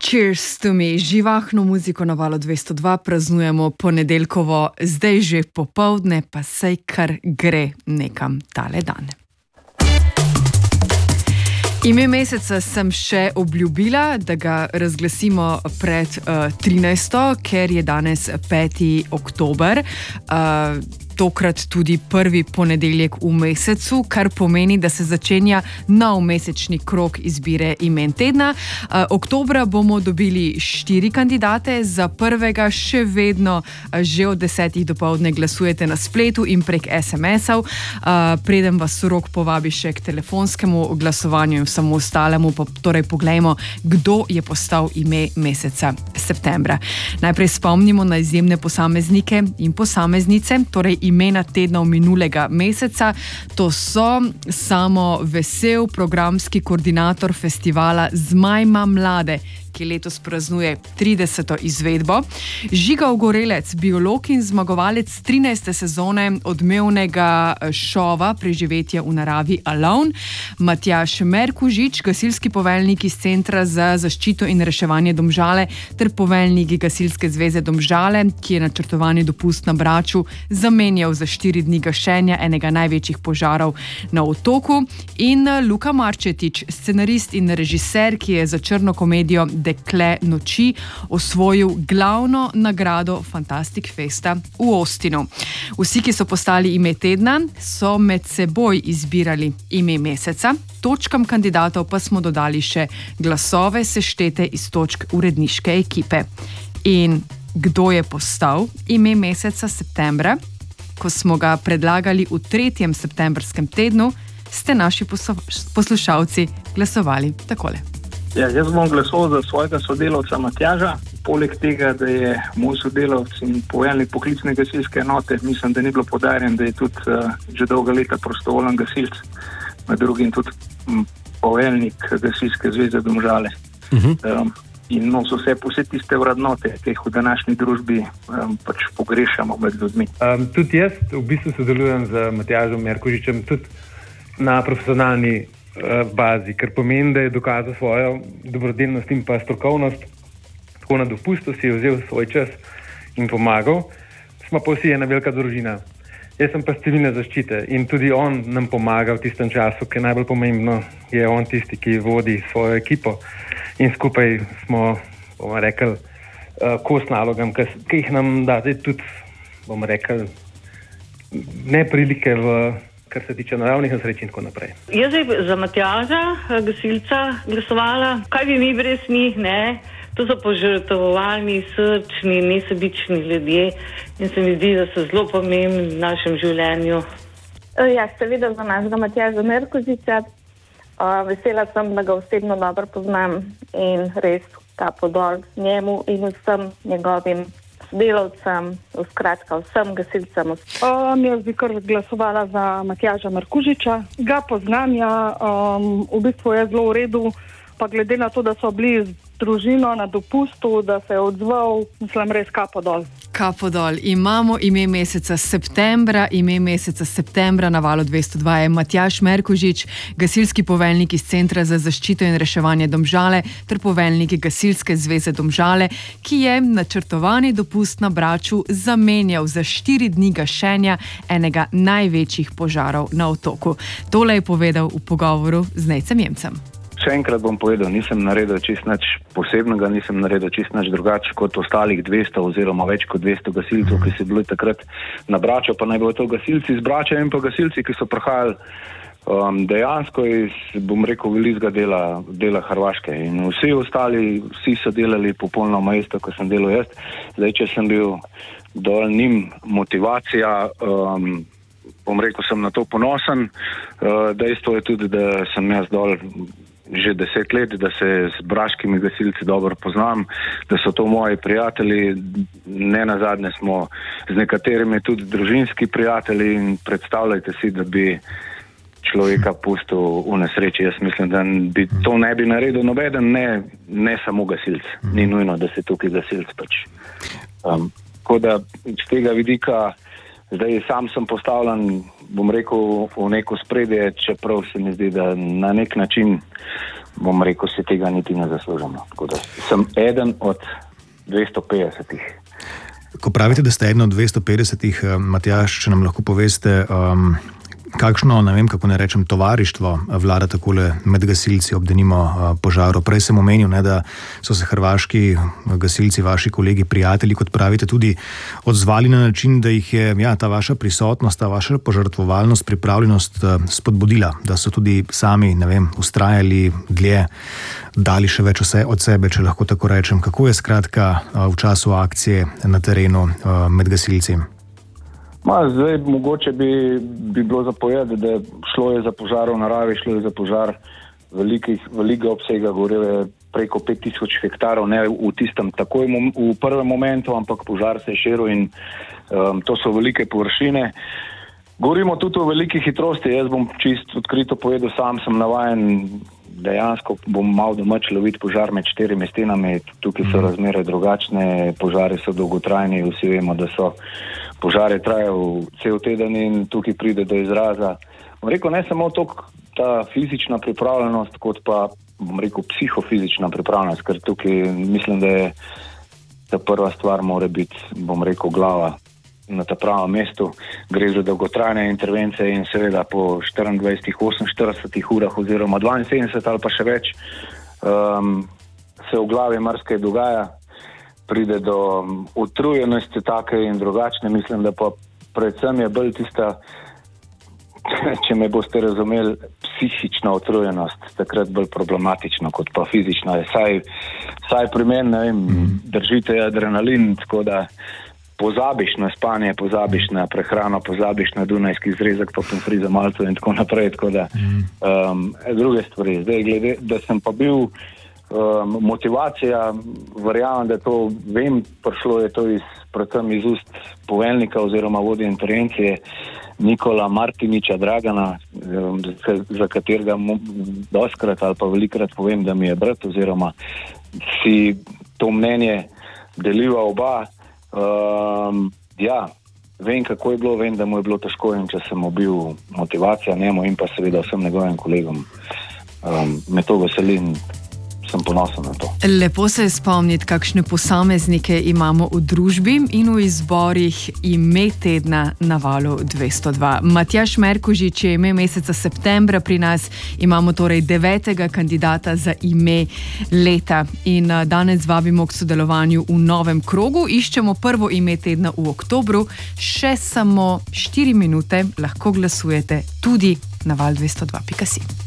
Cheers to me, živahno muziko na Valu 202 praznujemo ponedeljkovo, zdaj že popoldne, pa sej kar gre nekam tale dan. Ime meseca sem še obljubila, da ga razglasimo pred 13. ker je danes 5. oktober. Tokrat tudi prvi ponedeljek v mesecu, kar pomeni, da se začenja nov mesečni krog izbire imen tedna. Oktobra bomo dobili 4 kandidate, za prvega še vedno že od 10. dopoldne glasujete na spletu in prek SMS-ov. Preden vas rok povabi še k telefonskemu glasovanju in vsemu ostalemu, torej poglejmo, kdo je postal ime meseca septembra. Najprej spomnimo na izjemne posameznike in posameznice, torej imena tednov minulega meseca. To so Samo Vesel, programski koordinator festivala Zmajma mlade, ki letos praznuje 30. izvedbo. Žiga Ogorelec, biolog in zmagovalec 13. sezone odmevnega šova Preživetje v naravi Alone. Matjaž Merkužič, gasilski poveljnik iz Centra za zaščito in reševanje Domžale ter poveljnik Gasilske zveze Domžale, ki je načrtovani dopust na Braču zamenjal za 4 dni gašenja enega največjih požarov na otoku. In Luka Marčetič, scenarist in režiser, ki je za črno komedijo Dekle noči osvojil glavno nagrado Fantastic Festa v Austinu. Vsi, ki so postali ime tedna, so med seboj izbirali ime meseca. Točkam kandidatov pa smo dodali še glasove seštete iz točk uredniške ekipe. In kdo je postal ime meseca septembra? Ko smo ga predlagali v 3. septembrskem tednu, ste naši poslušalci glasovali takole. Ja, jaz bom glasoval za svojega sodelavca Matjaža. Poleg tega, da je moj sodelavc in poveljnik poklicne gasilske enote, mislim, da ni bilo poudarjeno, da je tudi že dolga leta prostovoljen gasilc, med drugim tudi poveljnik Gasilske zveze Domžale. In nosil vse tiste vrednote, ki jih v današnji družbi pač pogrešamo med ljudmi. Tudi jaz v bistvu sodelujem z Matjažem Merkužičem tudi na profesionalni bazi, ker pomeni, da je dokazal svojo dobrodelnost in pa strokovnost. Tako na dopustu si je vzel svoj čas in pomagal. Smo pa vsi ena velika družina. Jaz sem pa z civilne zaščite in tudi on nam pomaga v tistem času, ker najbolj pomembno je on tisti, ki vodi svojo ekipo. In skupaj smo, bomo rekli, kos nalogam, ki jih nam da tudi, bomo rekli, neprilike kar se tiče naravnih nesreč in tako naprej. Jaz bi za Matjaža, gasilca, glasovala. Kaj bi mi brez njih, ne? To so požrtvovalni, srčni, nesebični ljudje in se mi zdi, da so zelo pomembni v našem življenju. Ja, seveda za našega Matjaža Merkužiča. Vesela sem, da ga osebno dobro poznam in res kapo dol njemu in vsem njegovim sodelavcem, skratka vsem gasilcem. Jaz bi kar glasovala za Matjaža Merkužiča. Ga poznam, ja, v bistvu je zelo v redu, pa glede na to, da so bili z družino na dopustu, da se je odzval, mislim, res kapo dol. Kapo dol. Imamo ime meseca septembra. Ime meseca septembra na Valu 202 je Matjaž Merkužič, gasilski poveljnik iz Centra za zaščito in reševanje Domžale ter poveljnik Gasilske zveze Domžale, ki je načrtovani dopust na Braču zamenjal za 4 dni gašenja enega največjih požarov na otoku. Tole je povedal v pogovoru z Nejcem Jemcem. Še enkrat bom povedal, nisem naredil čist nič posebnega, nisem naredil čist nič drugače kot ostalih 200 oziroma več kot 200 gasilcev, ki so bili takrat na Braču, pa naj bodo to gasilci iz Brača in pa gasilci, ki so prihajali dejansko iz, bom rekel, velikega dela Hrvaške. In vsi ostali, vsi so delali popolnoma isto, ko sem delal jaz. Zdaj, če sem bil dol njim motivacija, bom rekel, sem na to ponosen. Dejstvo je tudi, da sem jaz dol že 10 let, da se z braškimi gasilci dobro poznam, da so to moji prijatelji, ne nazadnje smo z nekaterimi tudi družinski prijatelji in predstavljajte si, da bi človeka pustil v nesreči. Jaz mislim, da bi to ne bi naredil nobeden, ne samo gasilc. Ni nujno, da se tukaj gasilc pač. Tako da z tega vidika zdaj sam sem postavljen, bom rekel, v neko spredje, čeprav se mi zdi, da na nek način bom rekel, se tega niti ne zaslužimo. Tako da Sem eden od 250. Ko pravite, da ste eden od 250, Matjaž, če nam lahko poveste, kakšno, ne vem, kako ne rečem, tovarištvo vlada takole med gasilci ob denimo požaru. Prej sem omenil, da so se hrvaški gasilci, vaši kolegi, prijatelji, kot pravite, tudi odzvali na način, da jih je ta vaša prisotnost, ta vaša požrtvovalnost, pripravljenost spodbudila, da so tudi sami, ne vem, ustrajali dlje, dali še več od sebe, če lahko tako rečem. Kako je skratka v času akcije na terenu med gasilci? Zdaj, mogoče bi bilo zapovedati, da šlo je za požar v naravi, šlo je za požar velikega obsega, gorel je preko 5000 hektarov, ne v tistem takoj v prvem momentu, ampak požar se je širil in to so velike površine. Govorimo tudi o veliki hitrosti, jaz bom čisto odkrito povedal, sam sem navajen, dejansko bom mal domač loviti požar med 4 stenami, tukaj so razmere drugačne, požari so dolgotrajni, vsi vemo, da so požare trajajo cel teden in tukaj pride do izraza. Bom rekel, ne samo ta fizična pripravljenost, kot pa, bom rekel, psihofizična pripravljenost, ker tukaj mislim, da je ta prva stvar mora biti, bom rekel, glava na ta pravem mestu. Gre za dolgotrajne intervencije in seveda po 24, 48 urah oziroma 72 ali pa še več se v glavi marsikaj dogaja, pride do utrujenosti take in drugačne. Mislim, da pa predvsem je bolj tista, če me boste razumeli, psihična utrujenost takrat bolj problematična kot pa fizična. Saj pri meni, ne vem, držite adrenalin, tako da pozabiš na spanje, pozabiš na prehrano, pozabiš na dunajski zrezek, pa pomfri za malco in tako naprej, tako da druge stvari. Zdaj, glede, da sem pa bil motivacija, verjamem, da to vem, prišlo je to predvsem iz ust poveljnika oziroma vodje intervencije Nikola Martiniča Dragana, za katerega doskrat ali pa velikrat povem, da mi je brat oziroma si to mnenje deliva oba. Vem, kako je bilo, vem, da mu je bilo težko in če sem mu bil motivacija njemu in pa seveda vsem njegovim kolegom, me to veseli in sem ponosen na to. Lepo se je spomniti, kakšne posameznike imamo v družbi in v izborih ime tedna na Valu 202. Matjaž Merkužič je ime meseca septembra pri nas, imamo torej 9. kandidata za ime leta in danes vabimo k sodelovanju v novem krogu. Iščemo prvo ime tedna v oktobru, še samo 4 minute lahko glasujete tudi na val202.si.